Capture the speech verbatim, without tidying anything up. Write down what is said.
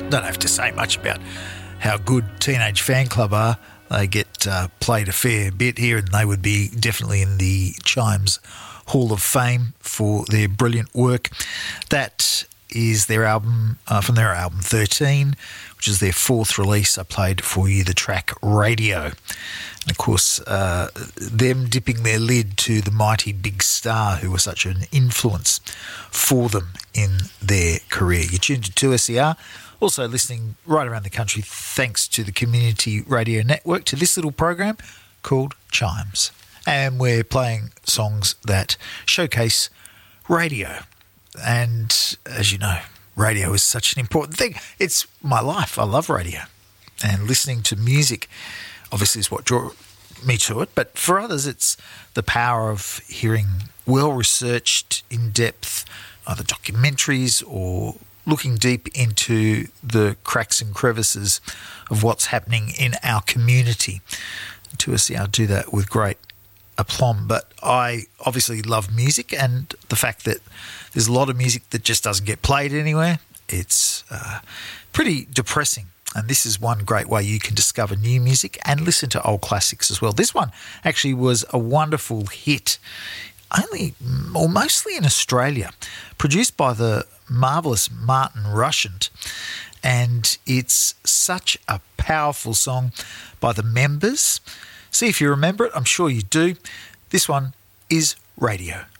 Don't have to say much about how good Teenage Fan Club are. They get uh, played a fair bit here, and they would be definitely in the Chimes Hall of Fame for their brilliant work. That is their album, uh, from their album thirteen, which is their fourth release. I played for you the track Radio. And of course, uh, them dipping their lid to the mighty Big Star, who was such an influence for them in their career. You're tuned to two S E R. Also listening right around the country thanks to the Community Radio Network to this little program called Chimes. And we're playing songs that showcase radio. And as you know, radio is such an important thing. It's my life. I love radio. And listening to music obviously is what drew me to it. But for others, it's the power of hearing well-researched, in-depth either documentaries or looking deep into the cracks and crevices of what's happening in our community. two S E R do that with great aplomb. But I obviously love music, and the fact that there's a lot of music that just doesn't get played anywhere, it's uh, pretty depressing. And this is one great way you can discover new music and listen to old classics as well. This one actually was a wonderful hit, only or mostly in Australia, produced by the marvellous Martin Rushent, and it's such a powerful song by the Members. See if you remember it. I'm sure you do. This one is Radio.